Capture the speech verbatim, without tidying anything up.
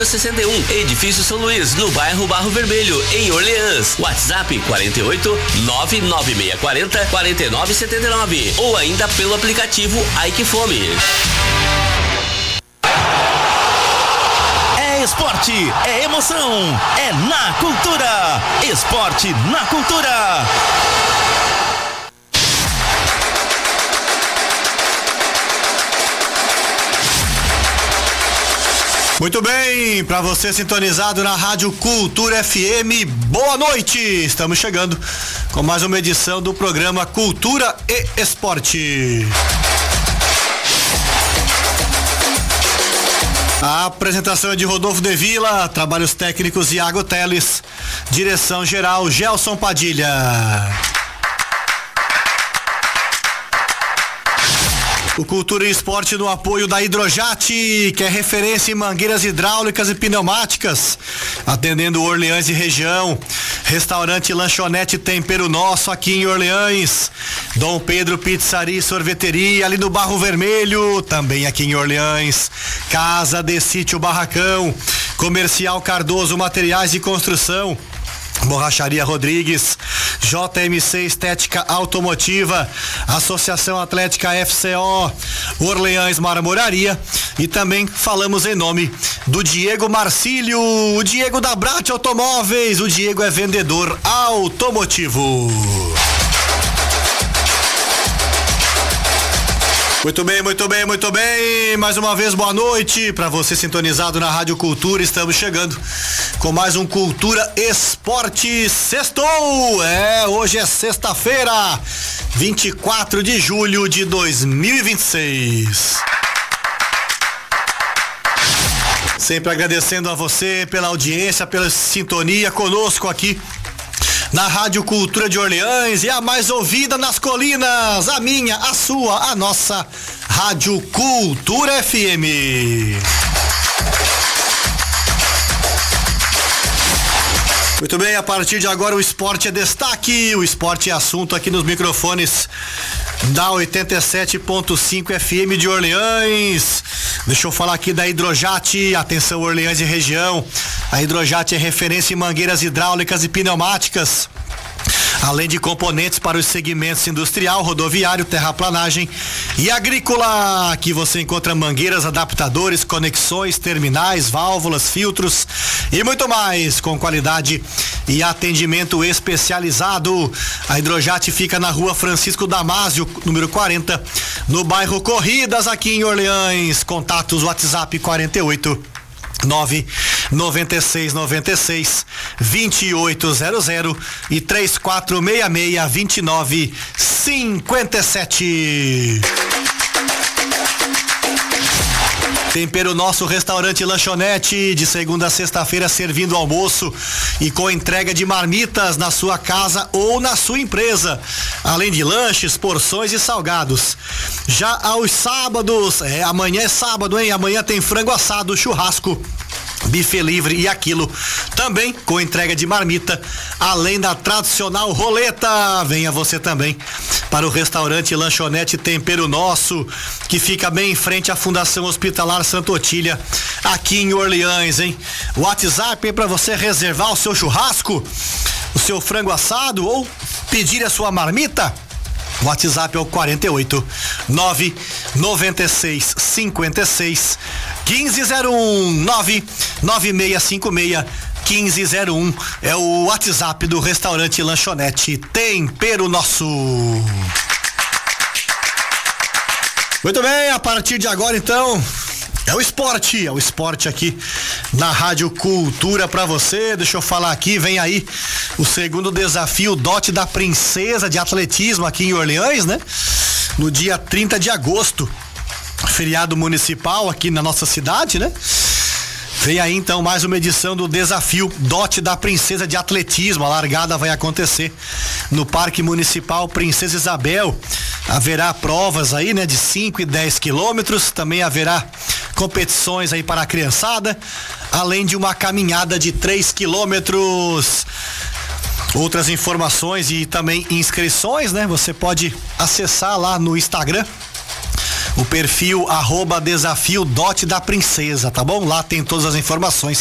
sessenta e um, Edifício São Luís, no bairro Barro Vermelho, em Orleans. WhatsApp quarenta e oito, nove nove seis quatro zero, quatro nove sete nove ou ainda pelo aplicativo Ai Que Fome. É esporte, é emoção, é na cultura. Esporte na cultura. Muito bem, para você sintonizado na Rádio Cultura F M, boa noite! Estamos chegando com mais uma edição do programa Cultura e Esporte. A apresentação é de Rodolfo de Vila, trabalhos técnicos Iago Teles, direção geral Gelson Padilha. O Cultura e Esporte no apoio da Hidrojat, que é referência em mangueiras hidráulicas e pneumáticas, atendendo Orleans e região. Restaurante Lanchonete Tempero Nosso aqui em Orleans. Dom Pedro Pizzaria e Sorveteria ali no Barro Vermelho, também aqui em Orleans. Casa de Sítio Barracão. Comercial Cardoso Materiais de Construção. Borracharia Rodrigues, J M C Estética Automotiva, Associação Atlética F C O, Orleans Marmoraria, e também falamos em nome do Diego Marcílio, o Diego da Brat Automóveis. O Diego é vendedor automotivo. Muito bem, muito bem, muito bem. Mais uma vez, boa noite para você sintonizado na Rádio Cultura. Estamos chegando com mais um Cultura Esporte Sextou. É, hoje é sexta-feira, vinte e quatro de julho de dois mil e vinte e seis. Sempre agradecendo a você pela audiência, pela sintonia conosco aqui na Rádio Cultura de Orleans, e a mais ouvida nas colinas, a minha, a sua, a nossa Rádio Cultura F M. Muito bem, a partir de agora o esporte é destaque, o esporte é assunto aqui nos microfones da oitenta e sete ponto cinco F M de Orleans. Deixa eu falar aqui da Hidrojat, atenção Orleans e região. A Hidrojat é referência em mangueiras hidráulicas e pneumáticas, além de componentes para os segmentos industrial, rodoviário, terraplanagem e agrícola. Aqui você encontra mangueiras, adaptadores, conexões, terminais, válvulas, filtros e muito mais, com qualidade e atendimento especializado. A Hidrojat fica na rua Francisco Damásio, número quarenta, no bairro Corridas, aqui em Orleans. Contatos WhatsApp quarenta e oito, nove noventa e seis noventa e seis vinte e oito zero zero e três quatro seis seis vinte e nove cinquenta e sete. Tempero Nosso Restaurante Lanchonete, de segunda a sexta-feira servindo almoço e com entrega de marmitas na sua casa ou na sua empresa, além de lanches, porções e salgados. Já aos sábados, é, amanhã é sábado, hein? Amanhã tem frango assado, churrasco, buffet livre e aquilo, também com entrega de marmita, além da tradicional roleta. Venha você também para o restaurante Lanchonete Tempero Nosso, que fica bem em frente à Fundação Hospitalar Santa Otília, aqui em Orleans, hein? O WhatsApp é para você reservar o seu churrasco, o seu frango assado ou pedir a sua marmita. O WhatsApp é o quarenta e oito, nove noventa e seis cinquenta e seis quinze zero um, nove nove seis cinco seis quinze zero um. É o WhatsApp do restaurante Lanchonete Tempero Nosso. Muito bem, a partir de agora então é o esporte, é o esporte aqui na Rádio Cultura pra você. Deixa eu falar aqui, vem aí o segundo desafio Dote da Princesa de atletismo aqui em Orleans, né? No dia trinta de agosto, feriado municipal aqui na nossa cidade, né? Vem aí então mais uma edição do desafio Dote da Princesa de atletismo. A largada vai acontecer no Parque Municipal Princesa Isabel. Haverá provas aí, né, de cinco e dez quilômetros. Também haverá competições aí para a criançada, além de uma caminhada de três quilômetros. Outras informações e também inscrições, né? Você pode acessar lá no Instagram o perfil arroba desafio dote da princesa, tá bom? Lá tem todas as informações.